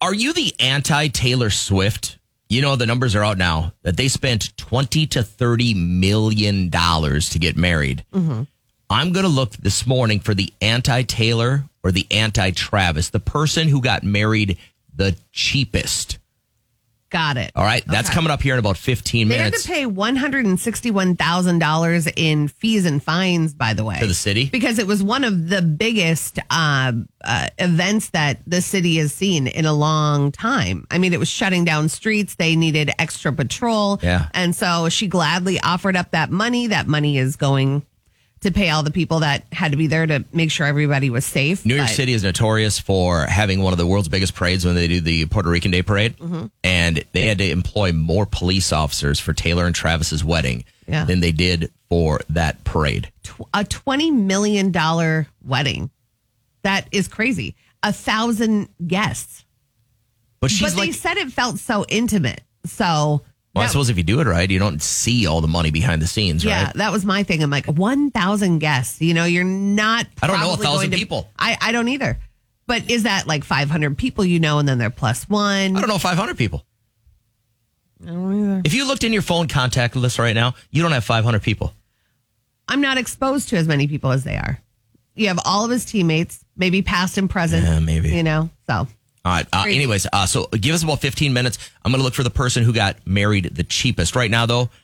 Are you the anti-Taylor Swift? You know, the numbers are out now that they spent $20 to $30 million to get married. Mm-hmm. I'm going to look this morning for the anti-Taylor or the anti-Travis, the person who got married the cheapest. Got it. All right. That's coming up here in about 15 minutes. They had to pay $161,000 in fees and fines, by the way. To the city? Because it was one of the biggest events that the city has seen in a long time. I mean, it was shutting down streets. They needed extra patrol. Yeah. And so she gladly offered up that money. That money is going to pay all the people that had to be there to make sure everybody was safe. New York City is notorious for having one of the world's biggest parades when they do the Puerto Rican Day Parade. Mm-hmm. And they had to employ more police officers for Taylor and Travis's wedding than they did for that parade. A $20 million wedding. That is crazy. 1,000 guests. But they said it felt so intimate. So... Well, I suppose if you do it right, you don't see all the money behind the scenes, right? Yeah, that was my thing. I'm like, 1,000 guests. You know, you're not. I don't know 1,000 people. I don't either. But is that like 500 people, you know, and then they're plus one? I don't know 500 people. I don't either. If you looked in your phone contact list right now, you don't have 500 people. I'm not exposed to as many people as they are. You have all of his teammates, maybe past and present. Yeah, maybe. You know, so. All right. Anyways, so give us about 15 minutes. I'm going to look for the person who got married the cheapest. Right now, though,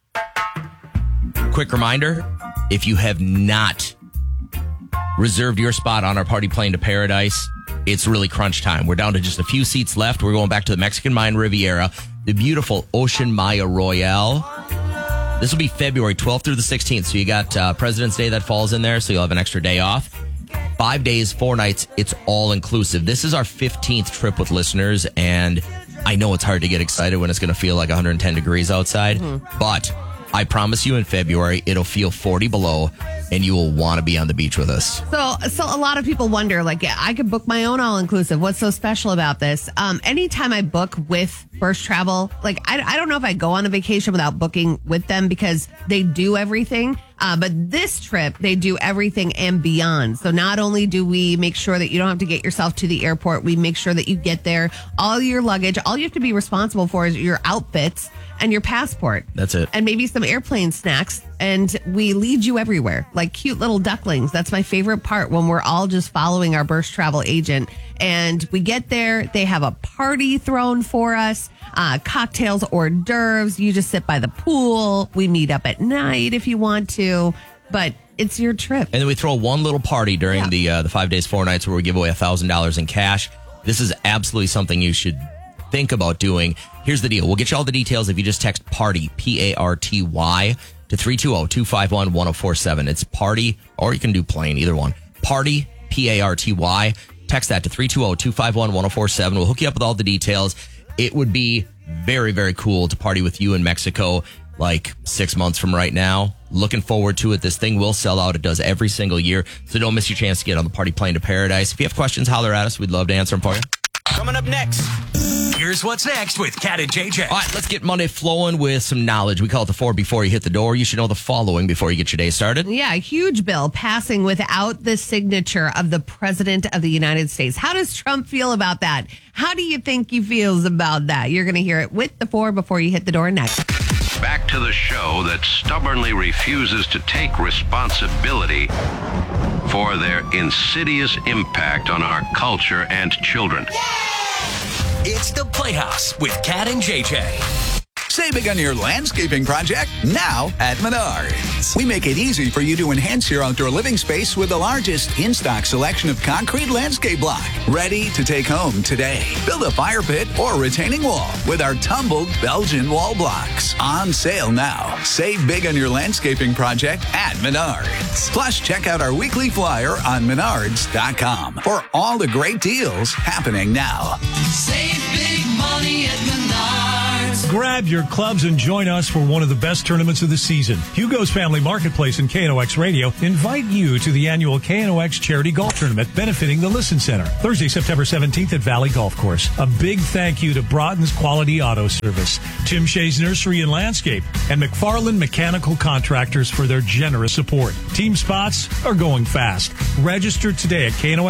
quick reminder, if you have not reserved your spot on our Party Plane to Paradise, it's really crunch time. We're down to just a few seats left. We're going back to the Mexican Mayan Riviera, the beautiful Ocean Maya Royale. This will be February 12th through the 16th. So you got President's Day that falls in there, so you'll have an extra day off. 5 days, 4 nights, it's all inclusive. This is our 15th trip with listeners, and I know it's hard to get excited when it's going to feel like 110 degrees outside, but I promise you in February, it'll feel 40 below, and you will want to be on the beach with us. So a lot of people wonder, like, I could book my own all-inclusive. What's so special about this? Anytime I book with First Travel, like, I don't know if I go on a vacation without booking with them because they do everything. But this trip, they do everything and beyond. So not only do we make sure that you don't have to get yourself to the airport, we make sure that you get there, all your luggage, all you have to be responsible for is your outfits and your passport. That's it. And maybe some airplane snacks. And we lead you everywhere, like cute little ducklings. That's my favorite part when we're all just following our Burst Travel agent. And we get there, they have a party thrown for us, cocktails, hors d'oeuvres. You just sit by the pool. We meet up at night if you want to, but it's your trip. And then we throw one little party during the 5 days, 4 nights where we give away $1,000 in cash. This is absolutely something you should think about doing. Here's the deal. We'll get you all the details if you just text PARTY, PARTY, to 320-251-1047. It's PARTY, or you can do plain, either one. PARTY, PARTY. Text that to 320-251-1047. We'll hook you up with all the details. It would be very, very cool to party with you in Mexico like 6 months from right now. Looking forward to it. This thing will sell out. It does every single year. So don't miss your chance to get on the Party Plane to Paradise. If you have questions, holler at us. We'd love to answer them for you. Coming up next, here's what's next with Kat and JJ. All right, let's get Monday flowing with some knowledge. We call it the 4 before you hit the door. You should know the following before you get your day started. Yeah, a huge bill passing without the signature of the President of the United States. How does Trump feel about that? How do you think he feels about that? You're going to hear it with the 4 before you hit the door next. Back to the show that stubbornly refuses to take responsibility for their insidious impact on our culture and children. It's the Playhouse with Kat and JJ. Save big on your landscaping project now at Menards. We make it easy for you to enhance your outdoor living space with the largest in-stock selection of concrete landscape block. Ready to take home today. Build a fire pit or retaining wall with our tumbled Belgian wall blocks. On sale now. Save big on your landscaping project at Menards. Plus, check out our weekly flyer on Menards.com for all the great deals happening now. Save big money at Menards. Grab your clubs and join us for one of the best tournaments of the season. Hugo's Family Marketplace and KNOX Radio invite you to the annual KNOX Charity Golf Tournament benefiting the Listen Center, Thursday, September 17th at Valley Golf Course. A big thank you to Broughton's Quality Auto Service, Tim Shea's Nursery and Landscape, and McFarland Mechanical Contractors for their generous support. Team spots are going fast. Register today at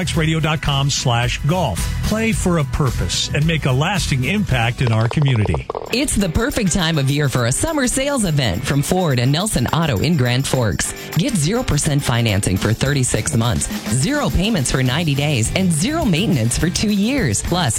knoxradio.com/golf. Play for a purpose and make a lasting impact in our community. It's the perfect time of year for a summer sales event from Ford and Nelson Auto in Grand Forks. Get 0% financing for 36 months, 0 payments for 90 days, and 0 maintenance for 2 years, plus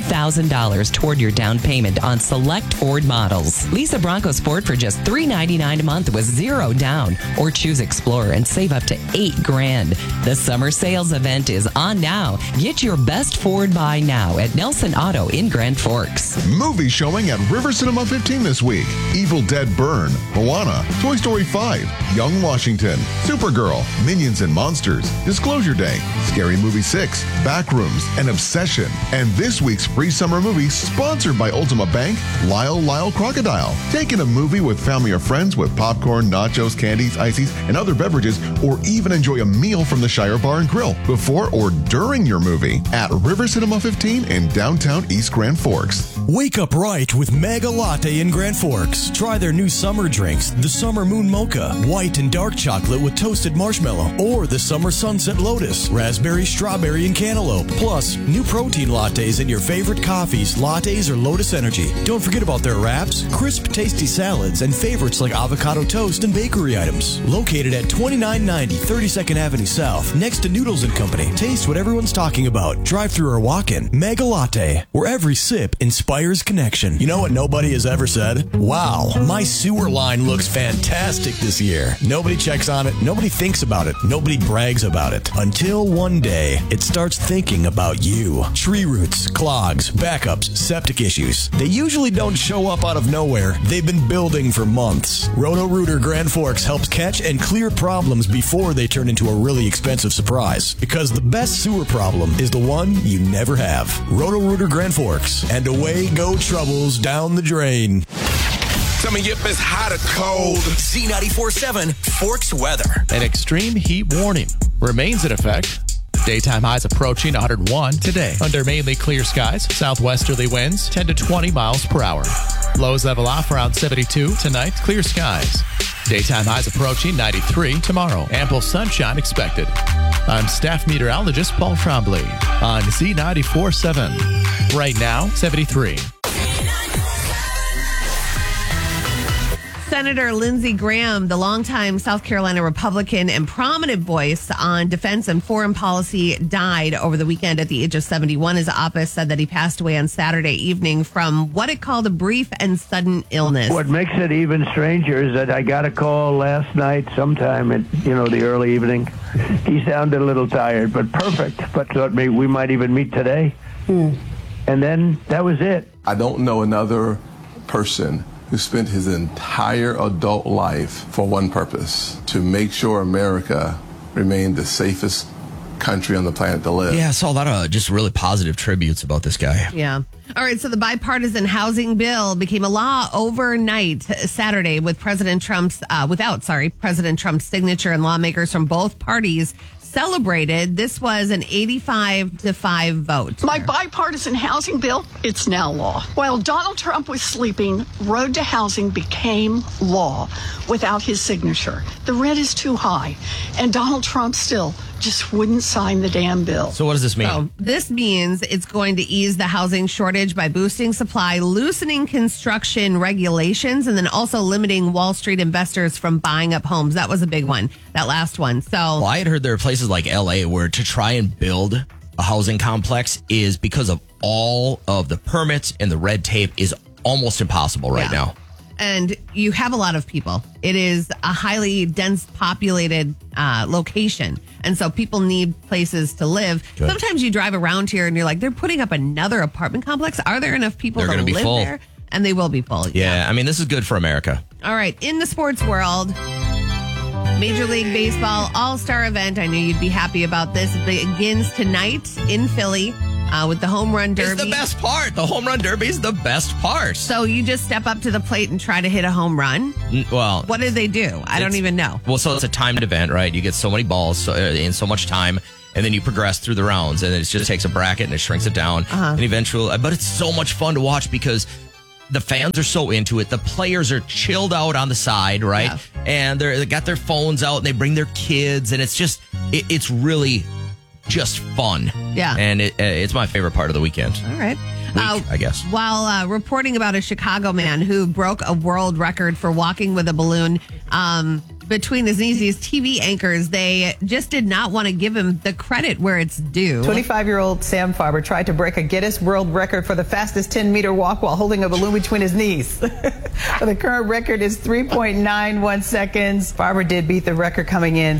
$1,000 toward your down payment on select Ford models. Lease a Bronco Sport for just $399 a month with 0 down, or choose Explorer and save up to $8,000. The summer sales event is on now. Get your best Ford buy now at Nelson Auto in Grand Forks. Movie showing at River Cinema 15 this week. Evil Dead Burn, Moana, Toy Story 5, Young Washington, Supergirl, Minions and Monsters, Disclosure Day, Scary Movie 6, Backrooms, and Obsession. And this week's free summer movie sponsored by Ultima Bank, Lyle Crocodile. Take in a movie with family or friends with popcorn, nachos, candies, ices, and other beverages, or even enjoy a meal from the Shire Bar and Grill before or during your movie at River Cinema 15 in downtown East Grand Forks. Wake up right with Mega Latte in Grand Forks. Try their new summer drinks, the Summer Moon Mocha, white and dark chocolate with toasted marshmallow, or the Summer Sunset Lotus, raspberry, strawberry, and cantaloupe. Plus, new protein lattes and your favorite coffees, lattes, or Lotus Energy. Don't forget about their wraps, crisp, tasty salads, and favorites like avocado toast and bakery items. Located at 2990 32nd Avenue South, next to Noodles & Company. Taste what everyone's talking about. Drive-thru or walk-in. Mega Latte, where every sip inspires connection. You know what nobody has ever said? Wow, my sewer line looks fantastic this year. Nobody checks on it. Nobody thinks about it. Nobody brags about it. Until one day, it starts thinking about you. Tree roots, clogs, backups, septic issues. They usually don't show up out of nowhere. They've been building for months. Roto-Rooter Grand Forks helps catch and clear problems before they turn into a really expensive surprise. Because the best sewer problem is the one you never have. Roto-Rooter Grand Forks. And away go troubles down the drain. Coming up is hot or cold. Z94.7 Forks weather. An extreme heat warning remains in effect. Daytime highs approaching 101 today. Under mainly clear skies, southwesterly winds 10 to 20 miles per hour. Lows level off around 72 tonight. Clear skies. Daytime highs approaching 93 tomorrow. Ample sunshine expected. I'm staff meteorologist Paul Trombley on Z94.7. Right now, 73. Senator Lindsey Graham, the longtime South Carolina Republican and prominent voice on defense and foreign policy, died over the weekend at the age of 71. His office said that he passed away on Saturday evening from what it called a brief and sudden illness. What makes it even stranger is that I got a call last night sometime at, the early evening. He sounded a little tired, but perfect. But thought maybe we might even meet today. And then that was it. I don't know another person who spent his entire adult life for one purpose, to make sure America remained the safest country on the planet to live. Yeah, I saw a lot of just really positive tributes about this guy. Yeah. All right, so the bipartisan housing bill became a law overnight Saturday without President Trump's signature, and lawmakers from both parties celebrated. This was an 85-5 vote. My bipartisan housing bill, it's now law. While Donald Trump was sleeping, Road to Housing became law without his signature. The rent is too high, and Donald Trump still just wouldn't sign the damn bill. So what does this mean? So this means it's going to ease the housing shortage by boosting supply, loosening construction regulations, and then also limiting Wall Street investors from buying up homes. That was a big one, that last one. So well, I had heard there are places like LA where to try and build a housing complex is, because of all of the permits and the red tape, is almost impossible right now. And you have a lot of people. It is a highly dense populated location. And so people need places to live. Good. Sometimes you drive around here and you're like, they're putting up another apartment complex. Are there enough people to live full there? And they will be full. Yeah, I mean, this is good for America. All right. In the sports world, Major League Baseball All-Star event. I knew you'd be happy about this. It begins tonight in Philly. with the home run derby. It's the best part. The home run derby is the best part. So you just step up to the plate and try to hit a home run? Well, what did they do? I don't even know. Well, so it's a timed event, right? You get so many balls in so much time, and then you progress through the rounds, and it just takes a bracket and it shrinks it down. And eventually, but it's so much fun to watch because the fans are so into it. The players are chilled out on the side, right? Yeah. And they got their phones out and they bring their kids, and it's just, it's really just fun. Yeah. And it's my favorite part of the weekend. All right. I guess. While reporting about a Chicago man who broke a world record for walking with a balloon between his knees, these TV anchors, they just did not want to give him the credit where it's due. 25-year-old Sam Farber tried to break a Guinness World Record for the fastest 10-meter walk while holding a balloon between his knees. The current record is 3.91 seconds. Farber did beat the record, coming in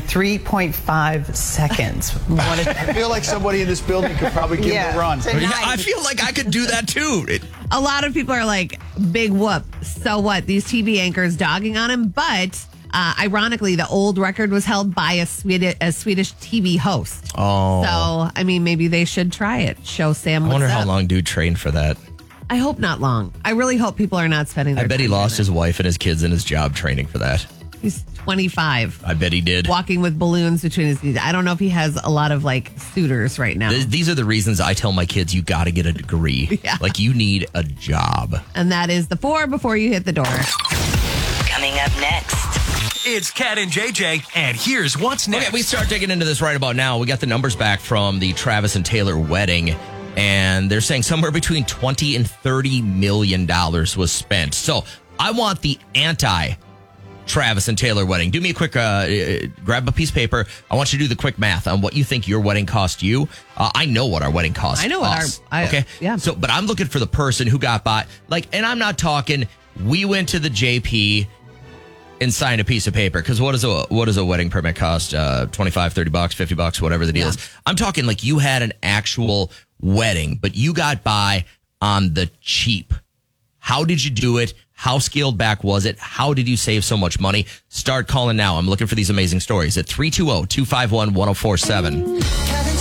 3.5 seconds. I feel like somebody in this building could probably give him a run. I feel like I could do that too. A lot of people are like, big whoop. So what? These TV anchors dogging on him, but ironically, the old record was held by a Swedish TV host. Oh. So, I mean, maybe they should try it. Show Sam what's I wonder up. how long dude trained for that. I hope not long. I really hope people are not spending their I bet he time lost doing his wife and his kids in his job training for that. it. He's 25. I bet he did. Walking with balloons between his knees. I don't know if he has a lot of like suitors right now. These are the reasons I tell my kids you got to get a degree. Yeah. Like you need a job. And that is the 4 before you hit the door. Coming up next. It's Cat and JJ, and here's what's next. Okay, we start digging into this right about now. We got the numbers back from the Travis and Taylor wedding, and they're saying somewhere between $20 and $30 million was spent. So I want the anti-Travis and Taylor wedding. Do me a quick, grab a piece of paper. I want you to do the quick math on what you think your wedding cost you. I know what our wedding cost I know what us. okay. Yeah. So, but I'm looking for the person who got bought. Like, and I'm not talking, we went to the JP and signed a piece of paper. Because what does a wedding permit cost? $25, $30, $50, whatever the deal is. I'm talking like you had an actual wedding, but you got by on the cheap. How did you do it? How scaled back was it? How did you save so much money? Start calling now. I'm looking for these amazing stories at 320-251-1047.